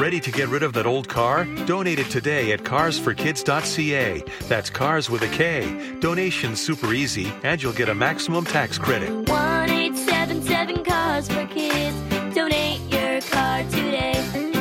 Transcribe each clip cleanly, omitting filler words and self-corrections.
Ready to get rid of that old car? Donate it today at carsforkids.ca. That's cars with a K. Donation's super easy, and you'll get a maximum tax credit. 1-877-CARS-FOR-KIDS. Donate your car today.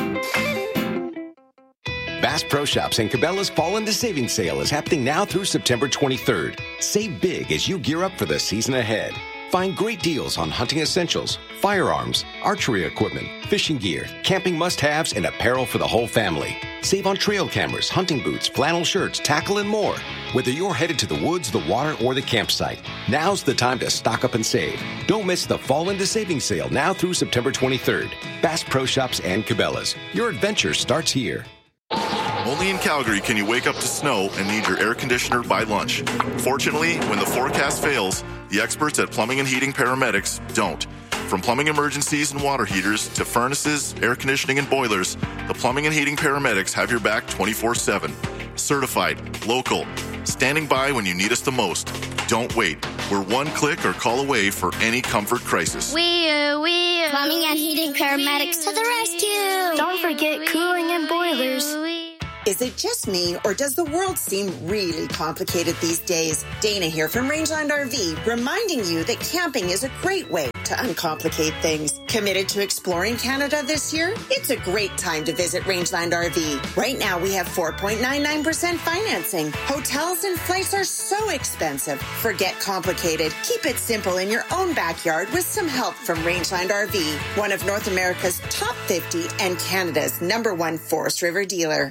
Bass Pro Shops and Cabela's Fall into Savings Sale is happening now through September 23rd. Save big as you gear up for the season ahead. Find great deals on hunting essentials, firearms, archery equipment, fishing gear, camping must-haves, and apparel for the whole family. Save on trail cameras, hunting boots, flannel shirts, tackle, and more. Whether you're headed to the woods, the water, or the campsite, now's the time to stock up and save. Don't miss the Fall into Savings Sale now through September 23rd. Bass Pro Shops and Cabela's. Your adventure starts here. Only in Calgary can you wake up to snow and need your air conditioner by lunch. Fortunately, when the forecast fails, the experts at Plumbing and Heating Paramedics don't. From plumbing emergencies and water heaters to furnaces, air conditioning, and boilers, the Plumbing and Heating Paramedics have your back 24/7. Certified, local, standing by when you need us the most. Don't wait. We're one click or call away for any comfort crisis. Plumbing and Heating Paramedics to the rescue. Don't forget cooling and boilers. Is it just me, or does the world seem really complicated these days? Dana here from Rangeland RV, reminding you that camping is a great way to uncomplicate things. Committed to exploring Canada this year? It's a great time to visit Rangeland RV. Right now, we have 4.99% financing. Hotels and flights are so expensive. Forget complicated. Keep it simple in your own backyard with some help from Rangeland RV, one of North America's top 50 and Canada's #1 Forest River dealer.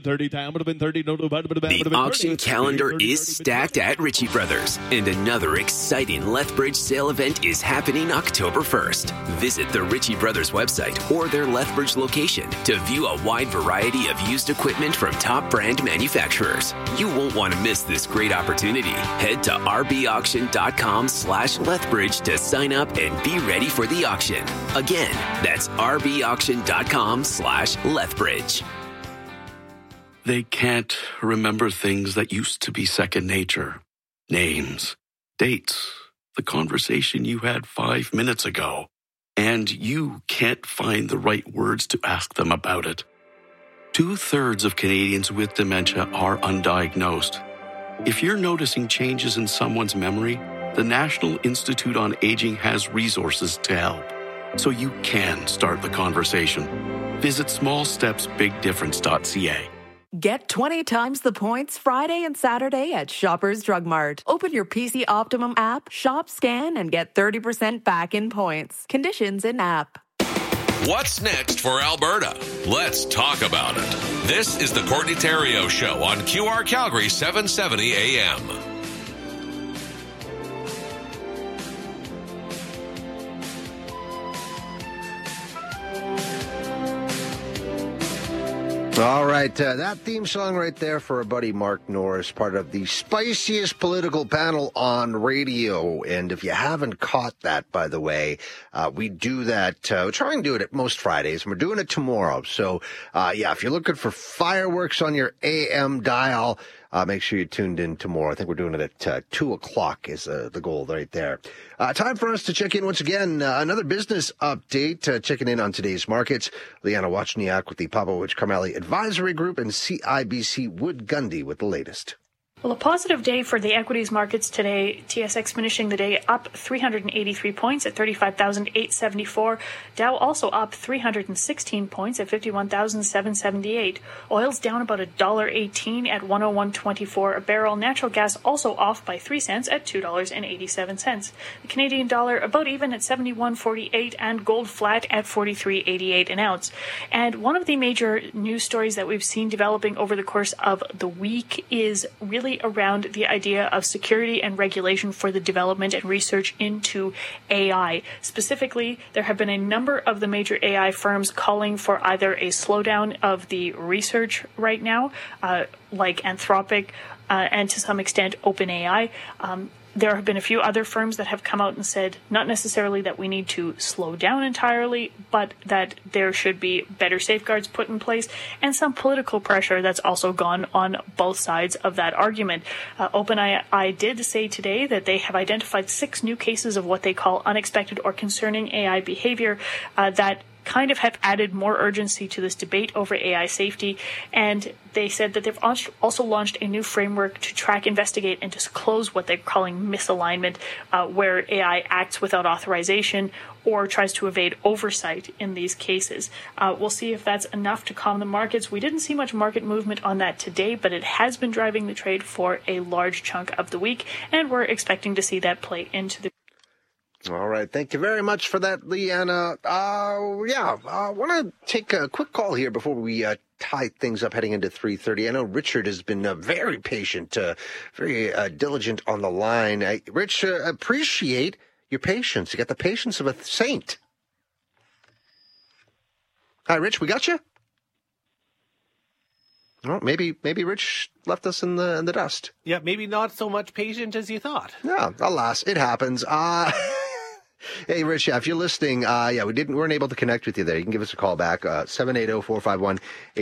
The auction calendar is stacked at Ritchie Brothers, and another exciting Lethbridge sale event is happening October 1st. Visit the Ritchie Brothers website or their Lethbridge location to view a wide variety of used equipment from top brand manufacturers. You won't want to miss this great opportunity. Head to rbauction.com/Lethbridge to sign up and be ready for the auction. Again, that's rbauction.com/Lethbridge. They can't remember things that used to be second nature. Names, dates, the conversation you had 5 minutes ago. And you can't find the right words to ask them about it. 2/3 of Canadians with dementia are undiagnosed. If you're noticing changes in someone's memory, the National Institute on Aging has resources to help. So you can start the conversation. Visit smallstepsbigdifference.ca. Get 20 times the points Friday and Saturday at Shoppers Drug Mart. Open your PC Optimum app, shop, scan, and get 30% back in points. Conditions in app. What's next for Alberta? Let's talk about it. This is the Courtney Theriault Show on QR Calgary 770 AM. All right, that theme song right there for our buddy Mark Norris, part of the spiciest political panel on radio. And if you haven't caught that, by the way, we do that. We try and do it at most Fridays, and we're doing it tomorrow. So, if you're looking for fireworks on your AM dial, make sure you're tuned in tomorrow. I think we're doing it at 2 o'clock is the goal right there. Time for us to check in once again. Another business update, checking in on today's markets. Liana Wachniak with the Popovich Carmeli Advisory Group and CIBC Wood Gundy with the latest. Well, a positive day for the equities markets today. TSX finishing the day up 383 points at 35,874. Dow also up 316 points at 51,778. Oil's down about $1.18 at 101.24 a barrel. Natural gas also off by 3 cents at $2.87. The Canadian dollar about even at 71.48 and gold flat at 43.88 an ounce. And one of the major news stories that we've seen developing over the course of the week is really around the idea of security and regulation for the development and research into AI. Specifically, there have been a number of the major AI firms calling for either a slowdown of the research right now, like Anthropic and to some extent OpenAI. There have been a few other firms that have come out and said not necessarily that we need to slow down entirely, but that there should be better safeguards put in place and some political pressure that's also gone on both sides of that argument. OpenAI did say today that they have identified 6 new cases of what they call unexpected or concerning AI behavior that kind of have added more urgency to this debate over AI safety. And they said that they've also launched a new framework to track, investigate, and disclose what they're calling misalignment, where AI acts without authorization or tries to evade oversight in these cases. We'll see if that's enough to calm the markets. We didn't see much market movement on that today, but it has been driving the trade for a large chunk of the week, and we're expecting to see that play into the... All right. Thank you very much for that, Leanna. I want to take a quick call here before we tie things up heading into 3:30. I know Richard has been very patient, very diligent on the line. Rich, appreciate your patience. You got the patience of a saint. Hi, Rich. We got you? Well, maybe Rich left us in the dust. Yeah, maybe not so much patient as you thought. Yeah, alas, it happens. Hey, Rich, if you're listening, we weren't able to connect with you there. You can give us a call back, 780-451-8800,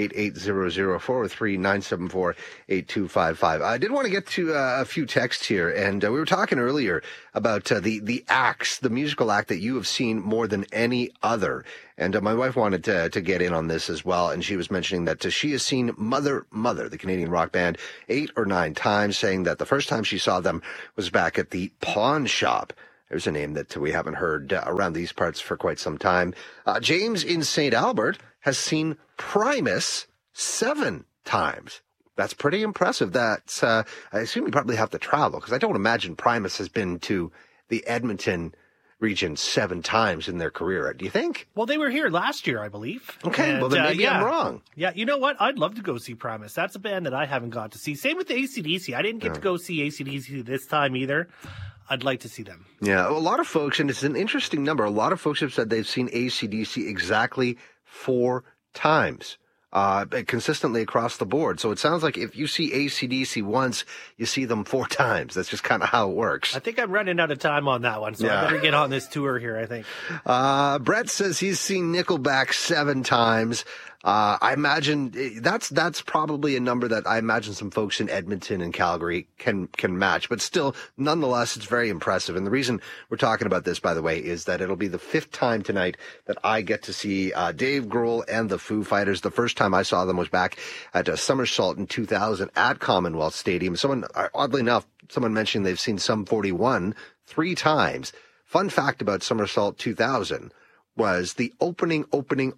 403-974-8255. I did want to get to a few texts here, and we were talking earlier about the acts, the musical act that you have seen more than any other. And my wife wanted to get in on this as well, and she was mentioning that she has seen Mother, the Canadian rock band, 8 or 9 times, saying that the first time she saw them was back at the Pawn Shop. There's a name that we haven't heard around these parts for quite some time. James in St. Albert has seen Primus 7 times. That's pretty impressive. That's I assume you probably have to travel, because I don't imagine Primus has been to the Edmonton region 7 times in their career. Do you think? Well, they were here last year, I believe. Okay, well then maybe I'm wrong. Yeah, you know what? I'd love to go see Primus. That's a band that I haven't got to see. Same with AC/DC. I didn't get to go see AC/DC this time either. I'd like to see them. Yeah, a lot of folks, and it's an interesting number, a lot of folks have said they've seen AC/DC exactly 4 times, consistently across the board. So it sounds like if you see AC/DC once, you see them 4 times. That's just kind of how it works. I think I'm running out of time on that one, so I better get on this tour here, I think. Brett says he's seen Nickelback 7 times. I imagine that's probably a number that I imagine some folks in Edmonton and Calgary can match, but still, nonetheless, it's very impressive. And the reason we're talking about this, by the way, is that it'll be the 5th time tonight that I get to see Dave Grohl and the Foo Fighters. The first time I saw them was back at Somersault in 2000 at Commonwealth Stadium. Oddly enough, someone mentioned they've seen Sum 41 3 times. Fun fact about Somersault 2000 was the opening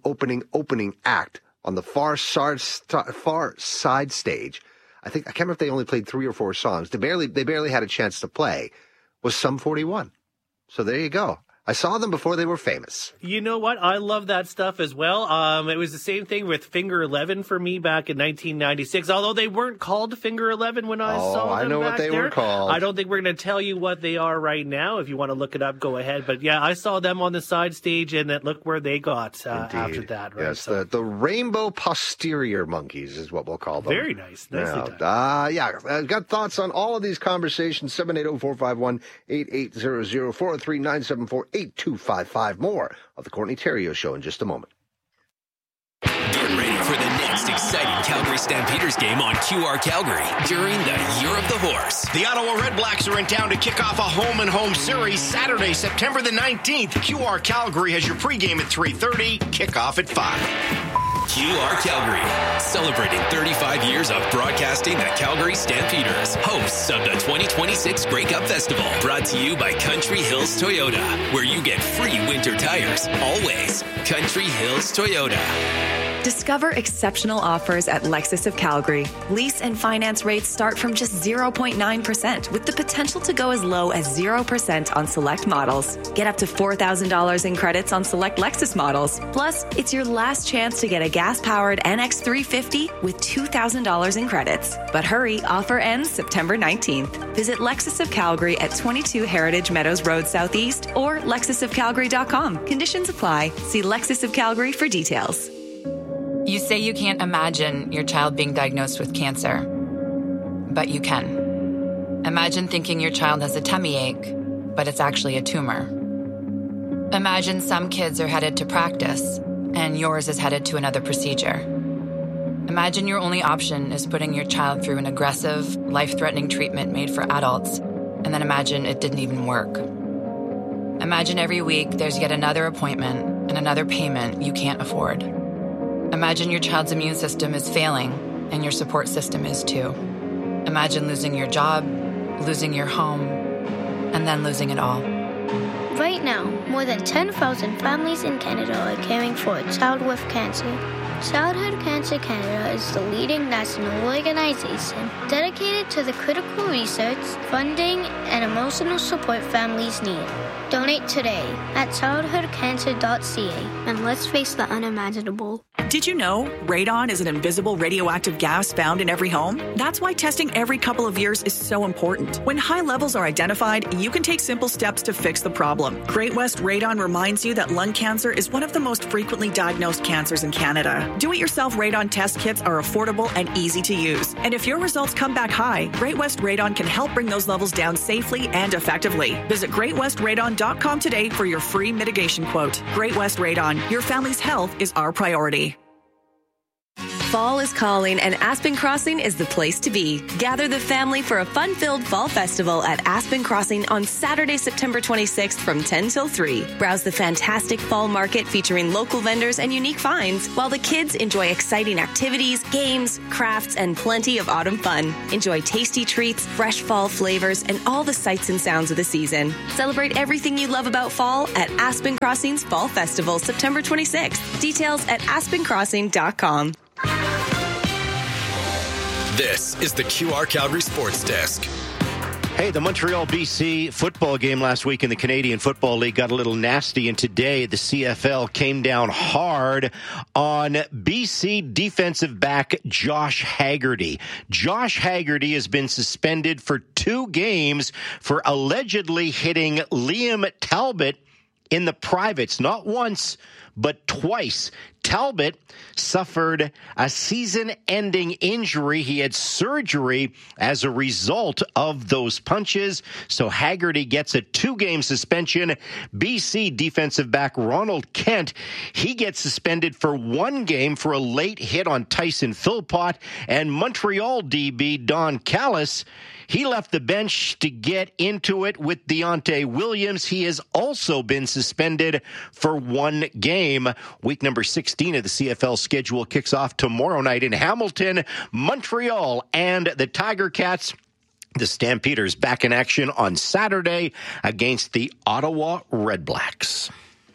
act on the far side stage. I can't remember if they only played 3 or 4 songs. They barely had a chance to play. Was Sum 41. So there you go. I saw them before they were famous. You know what? I love that stuff as well. It was the same thing with Finger 11 for me back in 1996, although they weren't called Finger 11 when I saw them. I know what they were called. I don't think we're going to tell you what they are right now. If you want to look it up, go ahead. But yeah, I saw them on the side stage, and look where they got after that. Right? Yes, the Rainbow Posterior Monkeys is what we'll call them. Very nice. Nicely done. I've got thoughts on all of these conversations. 780-451-8800, 403-974-8255. More of the Courtney Theriault Show in just a moment. Get ready for the next exciting Calgary Stampeders game on QR Calgary during the Year of the Horse. The Ottawa Red Blacks are in town to kick off a home-and-home series Saturday, September the 19th. QR Calgary has your pregame at 3:30, kickoff at 5. QR Calgary, celebrating 35 years of broadcasting the Calgary Stampeders, hosts of the 2026 Grey Cup Festival, brought to you by Country Hills Toyota, where you get free winter tires, always. Country Hills Toyota. Discover exceptional offers at Lexus of Calgary. Lease and finance rates start from just 0.9% with the potential to go as low as 0% on select models. Get up to $4,000 in credits on select Lexus models. Plus, it's your last chance to get a gas-powered NX 350 with $2,000 in credits. But hurry, offer ends September 19th. Visit Lexus of Calgary at 22 Heritage Meadows Road Southeast or lexusofcalgary.com. Conditions apply. See Lexus of Calgary for details. You say you can't imagine your child being diagnosed with cancer, but you can. Imagine thinking your child has a tummy ache, but it's actually a tumor. Imagine some kids are headed to practice, and yours is headed to another procedure. Imagine your only option is putting your child through an aggressive, life-threatening treatment made for adults, and then imagine it didn't even work. Imagine every week there's yet another appointment, and another payment you can't afford. Imagine your child's immune system is failing, and your support system is too. Imagine losing your job, losing your home, and then losing it all. Right now, more than 10,000 families in Canada are caring for a child with cancer. Childhood Cancer Canada is the leading national organization dedicated to the critical research, funding, and emotional support families need. Donate today at childhoodcancer.ca and let's face the unimaginable. Did you know radon is an invisible radioactive gas found in every home? That's why testing every couple of years is so important. When high levels are identified, you can take simple steps to fix the problem. Great West Radon reminds you that lung cancer is one of the most frequently diagnosed cancers in Canada. Do-it-yourself radon test kits are affordable and easy to use. And if your results come back high, Great West Radon can help bring those levels down safely and effectively. Visit GreatWestRadon.com today for your free mitigation quote. Great West Radon, your family's health is our priority. Fall is calling, and Aspen Crossing is the place to be. Gather the family for a fun-filled fall festival at Aspen Crossing on Saturday, September 26th from 10 till 3. Browse the fantastic fall market featuring local vendors and unique finds, while the kids enjoy exciting activities, games, crafts, and plenty of autumn fun. Enjoy tasty treats, fresh fall flavors, and all the sights and sounds of the season. Celebrate everything you love about fall at Aspen Crossing's Fall Festival, September 26th. Details at aspencrossing.com. This is the QR Calgary Sports Desk. Hey, the Montreal BC football game last week in the Canadian Football League got a little nasty, and today the CFL came down hard on BC defensive back Josh Haggerty. Josh Haggerty has been suspended for 2 games for allegedly hitting Liam Talbot in the privates, not once, but twice. Talbot suffered a season-ending injury. He had surgery as a result of those punches. So Haggerty gets a 2-game suspension. BC defensive back Ronald Kent, he gets suspended for 1 game for a late hit on Tyson Philpott. And Montreal DB Don Callis, he left the bench to get into it with Deontay Williams. He has also been suspended for 1 game. Week number 16 of the CFL schedule kicks off tomorrow night in Hamilton. Montreal and the Tiger Cats, the Stampeders, back in action on Saturday against the Ottawa Redblacks.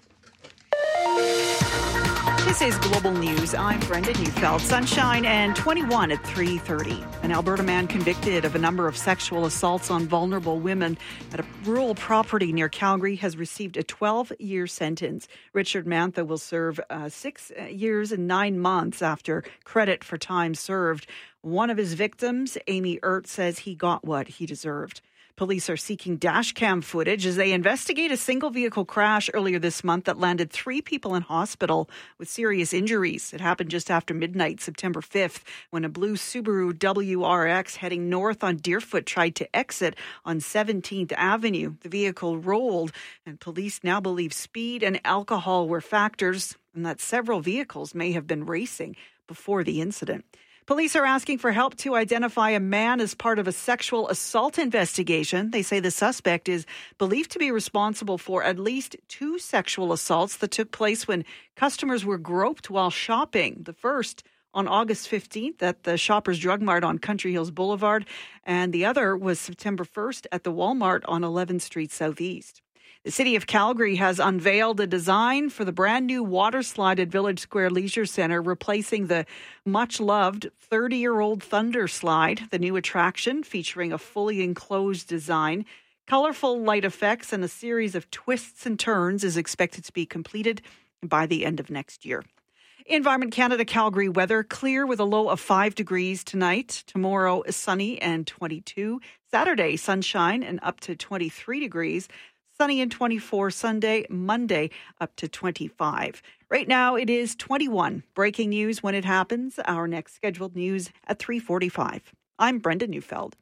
This is Global News. I'm Brenda Neufeld. Sunshine and 21 at 3:30. An Alberta man convicted of a number of sexual assaults on vulnerable women at a rural property near Calgary has received a 12-year sentence. Richard Mantha will serve 6 years and 9 months after credit for time served. One of his victims, Amy Ert, says he got what he deserved. Police are seeking dash cam footage as they investigate a single vehicle crash earlier this month that landed 3 people in hospital with serious injuries. It happened just after midnight, September 5th, when a blue Subaru WRX heading north on Deerfoot tried to exit on 17th Avenue. The vehicle rolled, and police now believe speed and alcohol were factors, and that several vehicles may have been racing before the incident. Police are asking for help to identify a man as part of a sexual assault investigation. They say the suspect is believed to be responsible for at least 2 sexual assaults that took place when customers were groped while shopping. The first on August 15th at the Shoppers Drug Mart on Country Hills Boulevard, and the other was September 1st at the Walmart on 11th Street Southeast. The City of Calgary has unveiled a design for the brand new water slide at Village Square Leisure Centre, replacing the much-loved 30-year-old Thunder Slide. The new attraction, featuring a fully enclosed design, colorful light effects, and a series of twists and turns, is expected to be completed by the end of next year. Environment Canada Calgary weather, clear with a low of 5 degrees tonight. Tomorrow is sunny and 22. Saturday, sunshine and up to 23 degrees. Sunny and 24 Sunday, Monday up to 25. Right now it is 21. Breaking news when it happens. Our next scheduled news at 3:45. I'm Brenda Neufeld.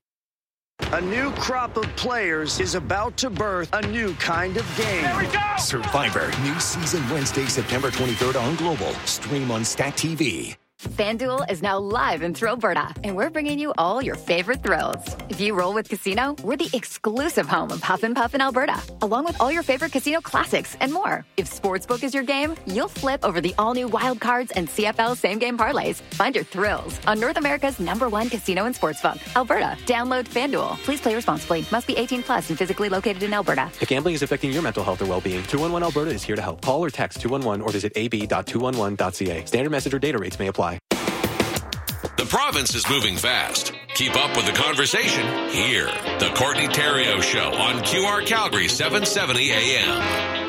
A new crop of players is about to birth a new kind of game. There we go! Survivor, new season Wednesday, September 23rd on Global. Stream on Stack TV. FanDuel is now live in Thrillberta, and we're bringing you all your favorite thrills. If you roll with Casino, we're the exclusive home of Huff and Puff in Alberta, along with all your favorite casino classics and more. If Sportsbook is your game, you'll flip over the all-new Wild Cards and CFL same-game parlays. Find your thrills on North America's #1 casino and sportsbook, Alberta. Download FanDuel. Please play responsibly. Must be 18 plus and physically located in Alberta. If gambling is affecting your mental health or well-being, 211 Alberta is here to help. Call or text 211 or visit ab.211.ca. Standard message or data rates may apply. The province is moving fast. Keep up with the conversation here. The Courtney Theriault Show on QR Calgary 770 AM.